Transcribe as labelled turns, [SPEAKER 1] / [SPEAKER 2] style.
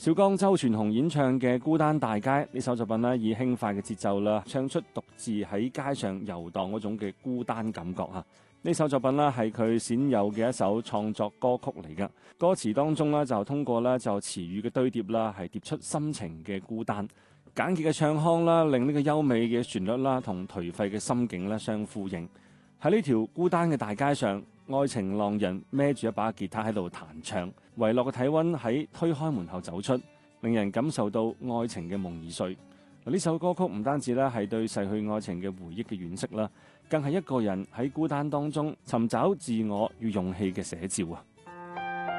[SPEAKER 1] 小剛周傳雄演唱嘅《孤單大街》呢首作品呢，以輕快嘅節奏啦，唱出獨自喺街上遊蕩嗰種嘅孤單感覺嚇。呢首作品呢，係佢鮮有嘅一首創作歌曲嚟㗎。歌詞當中呢，就通過呢就詞語嘅堆疊啦，係疊出心情嘅孤單。簡潔嘅唱腔啦，令呢個優美嘅旋律啦同頹廢嘅心境咧相呼應。喺呢條孤單嘅大街上，愛情浪人孭住一把吉他喺度彈唱，遺落嘅體溫喺推開門後走出，令人感受到愛情嘅夢已碎。呢首歌曲唔單止咧係對逝去愛情嘅回憶嘅惋惜啦，更係一個人喺孤單當中尋找自我與勇氣嘅寫照啊！